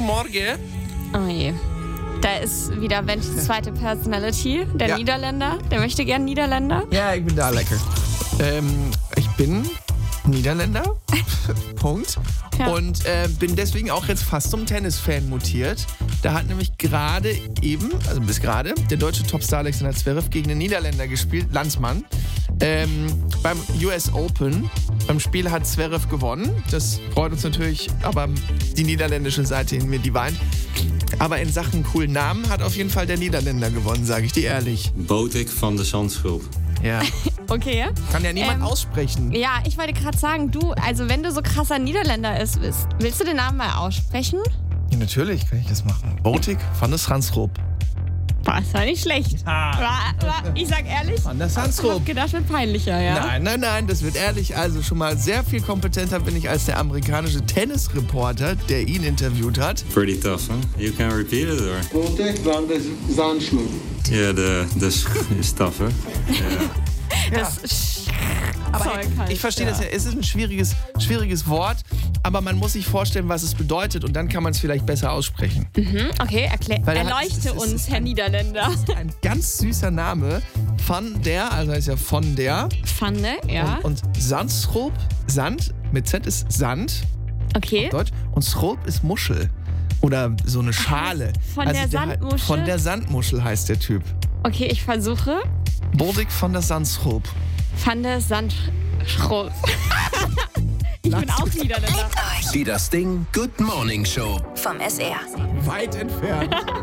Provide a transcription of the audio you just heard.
Morgen. Oh je. Da ist wieder Wensch's zweite Personality, der Niederländer. Der möchte gern Niederländer. Ja, ich bin da lecker. Ich bin Niederländer. Punkt. Ja. Und bin deswegen auch jetzt fast zum Tennisfan mutiert. Da hat nämlich gerade eben, also bis gerade, der deutsche Topstar Alexander Zverev gegen den Niederländer gespielt, Landsmann. Beim US Open. Beim Spiel hat Zverev gewonnen. Das freut uns natürlich, aber die niederländische Seite in mir, die weint. Aber in Sachen coolen Namen hat auf jeden Fall der Niederländer gewonnen, sage ich dir ehrlich. Botik van der Zandschulp. Ja. Okay. Kann ja niemand aussprechen. Ja, ich wollte gerade sagen, also wenn du so krasser Niederländer bist, willst du den Namen mal aussprechen? Ja, natürlich kann ich das machen. Botik van der Zandschulp. Boah, das war nicht schlecht. Ich sag ehrlich, Van der ich Zandschulp. hab gedacht, wird peinlicher, ja? Nein, das wird ehrlich. Also schon mal sehr viel kompetenter bin ich als der amerikanische Tennisreporter, der ihn interviewt hat. Pretty tough, huh? You can repeat it, or? Botik van der Zandschulp. Yeah, das ist tough, huh? Yeah. Aber ich verstehe das ja. Es ist ein schwieriges Wort, aber man muss sich vorstellen, was es bedeutet und dann kann man es vielleicht besser aussprechen. Okay, erleuchte uns, Herr Niederländer. Das ist ein ganz süßer Name. Van der, also heißt ja von der. Pfanne, ja. Und Zandschulp, Sand, mit Z ist Sand. Okay. Auf Deutsch. Und Schulp ist Muschel. Oder so eine Schale. Von der Sandmuschel? Von der Sandmuschel heißt der Typ. Okay, ich versuche. Bodik von der Zandschulp. Van der Zandschulp. Ich bin auch Niederländer. Die Das Ding Good Morning Show. Vom SR. Weit entfernt.